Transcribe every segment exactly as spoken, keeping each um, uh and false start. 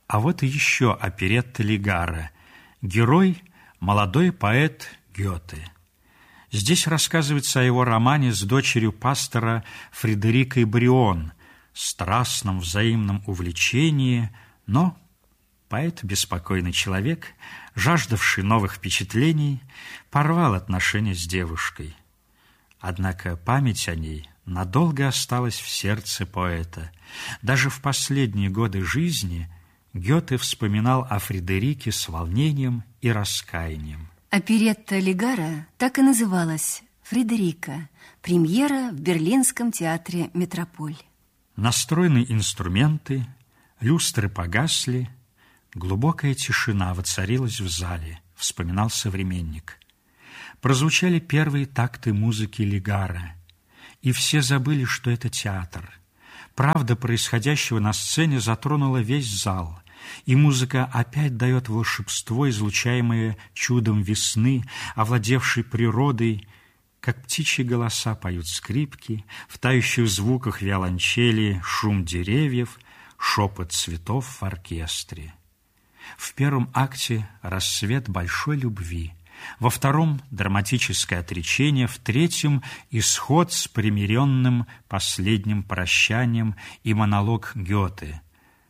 А вот и еще оперетта Лигара. Герой – молодой поэт Гёте. Здесь рассказывается о его романе с дочерью пастора Фредерикой Брион, страстном взаимном увлечении, но поэт, беспокойный человек, жаждавший новых впечатлений, порвал отношения с девушкой. Однако память о ней надолго осталась в сердце поэта. Даже в последние годы жизни Гёте вспоминал о Фредерике с волнением и раскаянием. Оперетта Лигара так и называлась «Фредерика», премьера в Берлинском театре «Метрополь». Настроены инструменты, люстры погасли, глубокая тишина воцарилась в зале, вспоминал современник. Прозвучали первые такты музыки Лигара, и все забыли, что это театр. Правда происходящего на сцене затронула весь зал, и музыка опять дает волшебство, излучаемое чудом весны, овладевшей природой, как птичьи голоса поют скрипки, в тающих звуках виолончели шум деревьев, шепот цветов в оркестре. В первом акте рассвет большой любви, во втором — драматическое отречение, в третьем — исход с примиренным последним прощанием и монолог Гёте.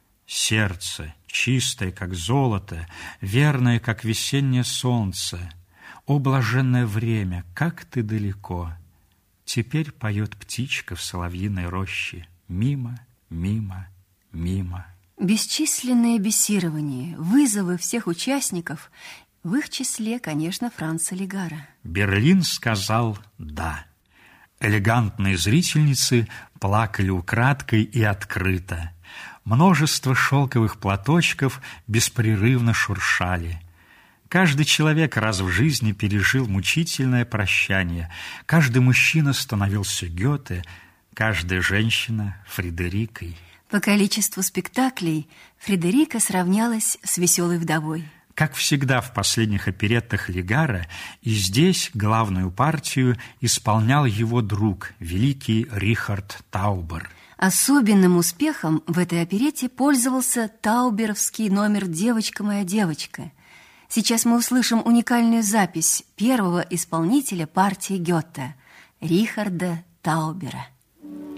Сердце, чистое, как золото, верное, как весеннее солнце, о, блаженное время, как ты далеко! Теперь поет птичка в соловьиной роще, мимо, мимо, мимо. Бесчисленные бесирования, вызовы всех участников, в их числе, конечно, Франца Лигара. Берлин сказал «да». Элегантные зрительницы плакали украдкой и открыто. Множество шелковых платочков беспрерывно шуршали. Каждый человек раз в жизни пережил мучительное прощание. Каждый мужчина становился Гёте, каждая женщина — Фредерикой. По количеству спектаклей Фредерика сравнялась с «Веселой вдовой». Как всегда в последних опереттах Лигара, и здесь главную партию исполнял его друг, великий Рихард Таубер. Особенным успехом в этой оперетте пользовался тауберовский номер «Девочка моя девочка». Сейчас мы услышим уникальную запись первого исполнителя партии Гёте, Рихарда Таубера.